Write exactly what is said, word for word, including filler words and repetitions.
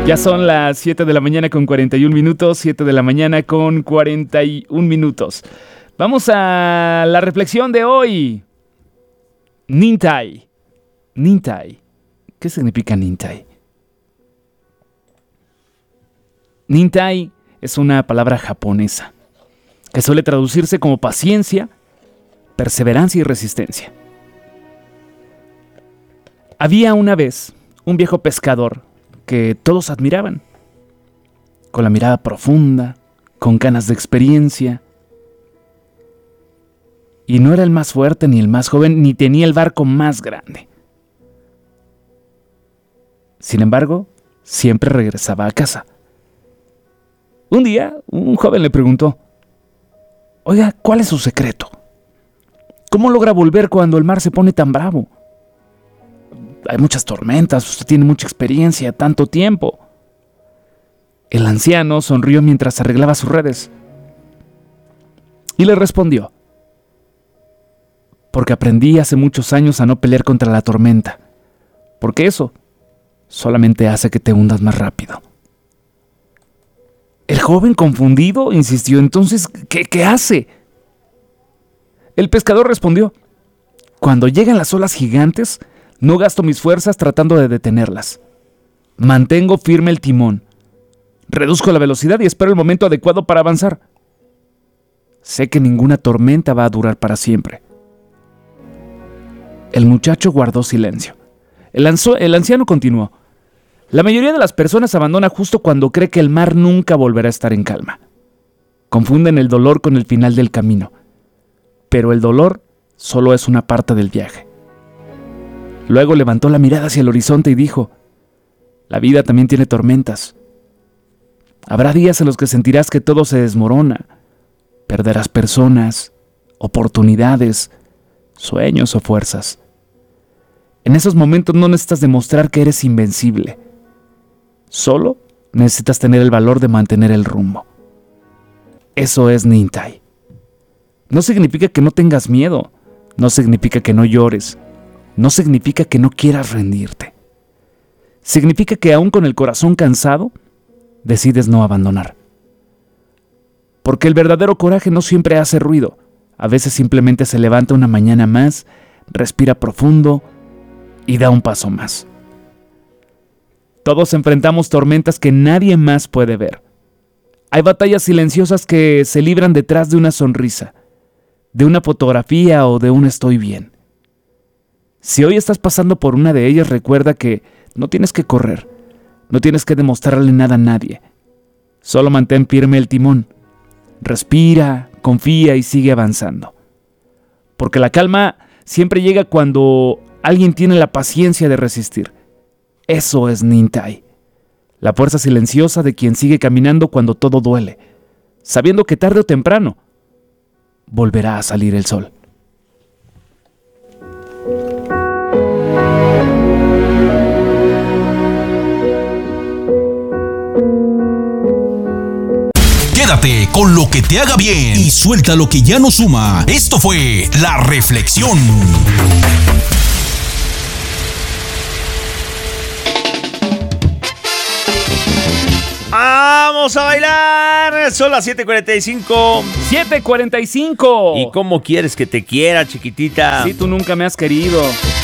Ya son las siete de la mañana con cuarenta y un minutos, siete de la mañana con cuarenta y un minutos. Vamos a la reflexión de hoy. Nintai. Nintai. ¿Qué significa Nintai? Nintai es una palabra japonesa que suele traducirse como paciencia, perseverancia y resistencia. Había una vez un viejo pescador que todos admiraban, con la mirada profunda, con ganas de experiencia. Y no era el más fuerte, ni el más joven, ni tenía el barco más grande. Sin embargo, siempre regresaba a casa. Un día, un joven le preguntó: «Oiga, ¿cuál es su secreto? ¿Cómo logra volver cuando el mar se pone tan bravo? Hay muchas tormentas, usted tiene mucha experiencia, tanto tiempo». El anciano sonrió mientras arreglaba sus redes y le respondió: «Porque aprendí hace muchos años a no pelear contra la tormenta, porque eso solamente hace que te hundas más rápido». El joven, confundido, insistió: «Entonces, ¿qué, qué hace?». El pescador respondió: «Cuando llegan las olas gigantes, no gasto mis fuerzas tratando de detenerlas. Mantengo firme el timón, reduzco la velocidad y espero el momento adecuado para avanzar. Sé que ninguna tormenta va a durar para siempre». El muchacho guardó silencio. El, anzo- el anciano continuó: «La mayoría de las personas abandona justo cuando cree que el mar nunca volverá a estar en calma. Confunden el dolor con el final del camino. Pero el dolor solo es una parte del viaje». Luego levantó la mirada hacia el horizonte y dijo: «La vida también tiene tormentas. Habrá días en los que sentirás que todo se desmorona. Perderás personas, oportunidades, sueños o fuerzas. En esos momentos no necesitas demostrar que eres invencible. Solo necesitas tener el valor de mantener el rumbo. Eso es Nintai. No significa que no tengas miedo, no significa que no llores, no significa que no quieras rendirte. Significa que aún con el corazón cansado, decides no abandonar. Porque el verdadero coraje no siempre hace ruido. A veces simplemente se levanta una mañana más, respira profundo y da un paso más. Todos enfrentamos tormentas que nadie más puede ver. Hay batallas silenciosas que se libran detrás de una sonrisa, de una fotografía o de un estoy bien. Si hoy estás pasando por una de ellas, recuerda que no tienes que correr, no tienes que demostrarle nada a nadie. Solo mantén firme el timón, respira, confía y sigue avanzando. Porque la calma siempre llega cuando alguien tiene la paciencia de resistir. Eso es Nintai, la fuerza silenciosa de quien sigue caminando cuando todo duele, sabiendo que tarde o temprano volverá a salir el sol. Quédate con lo que te haga bien y suelta lo que ya no suma. Esto fue La Reflexión. ¡Vamos a bailar! Son las siete cuarenta y cinco. siete cuarenta y cinco. ¿Y cómo quieres que te quiera, chiquitita? Si tú nunca me has querido.